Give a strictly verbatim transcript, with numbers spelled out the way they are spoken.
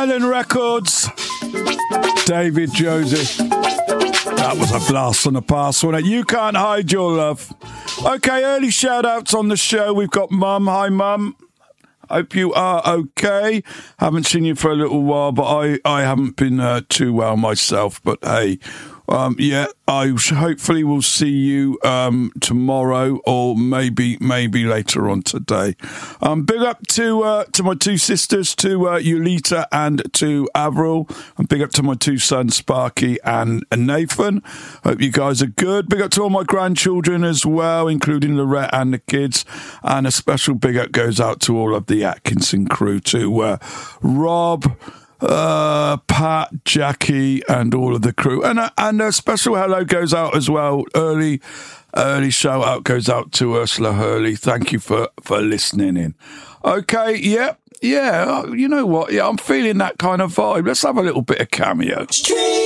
Island Records, David Joseph. That was a blast from the past, wasn't it? You Can't Hide Your Love. Okay, early shout-outs on the show. We've got Mum. Hi, Mum. Hope you are okay. Haven't seen you for a little while, but I, I haven't been uh, too well myself. But hey, um, yeah, I hopefully will see you um, tomorrow or maybe maybe later on today. Um, big up to uh, to my two sisters, to uh, Yulita and to Avril. And big up to my two sons, Sparky and, and Nathan. Hope you guys are good. Big up to all my grandchildren as well, including Lorette and the kids. And a special big up goes out to all of the Atkinson crew, to uh, Rob, Uh, Pat, Jackie, and all of the crew, and a, and a special hello goes out as well. Early, early shout out goes out to Ursula Hurley. Thank you for for listening in. Okay, yeah, yeah. You know what? Yeah, I'm feeling that kind of vibe. Let's have a little bit of Cameo. Street.